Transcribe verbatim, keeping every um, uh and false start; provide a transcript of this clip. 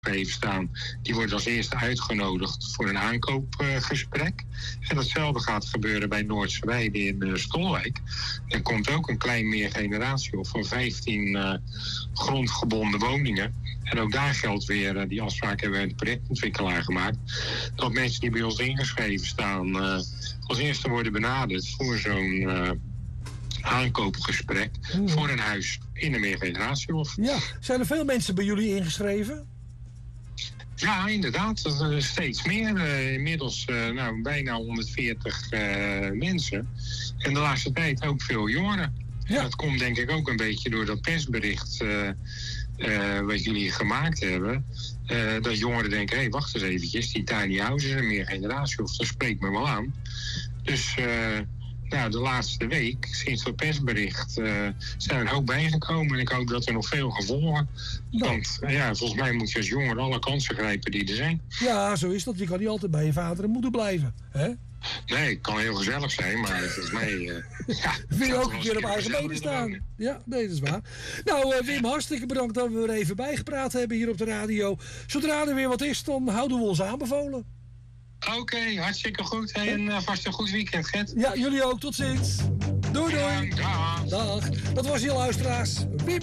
ingeschreven staan, die worden als eerste uitgenodigd voor een aankoopgesprek. En datzelfde gaat gebeuren bij Noordse Weide in uh, Stolwijk. Er komt ook een klein meergeneratie van vijftien uh, grondgebonden woningen. En ook daar geldt weer, uh, die afspraak hebben we met de projectontwikkelaar gemaakt, dat mensen die bij ons ingeschreven staan uh, als eerste worden benaderd voor zo'n uh, aankoopgesprek hmm. voor een huis in een meergeneratiehof. Ja, zijn er veel mensen bij jullie ingeschreven? Ja, inderdaad. Dat is steeds meer. Uh, inmiddels uh, nou, bijna honderdveertig uh, mensen. En de laatste tijd ook veel jongeren. Ja. En dat komt denk ik ook een beetje door dat persbericht uh, uh, wat jullie gemaakt hebben. Uh, dat jongeren denken, hé, hey, wacht eens eventjes. Die tiny houses en meer generatie, of dat spreekt me wel aan. Dus uh, nou, de laatste week, sinds dat persbericht, uh, zijn er een hoop bijgekomen. En ik hoop dat er nog veel gevolgen. Want uh, ja, volgens mij moet je als jonger alle kansen grijpen die er zijn. Ja, zo is dat. Je kan niet altijd bij je vader en moeder blijven, hè? Nee, het kan heel gezellig zijn, maar volgens mij... Uh, ja, wil je ook een keer op eigen benen staan? Ja, nee, dat is waar. Nou, uh, Wim, hartstikke bedankt dat we er even bijgepraat hebben hier op de radio. Zodra er weer wat is, dan houden we ons aanbevolen. Oké, okay, hartstikke goed. Hey, en uh, vast een goed weekend, Gert. Ja, jullie ook. Tot ziens. Doei, doei. Ja, dag. Dag. Dat was je luisteraars. Wim.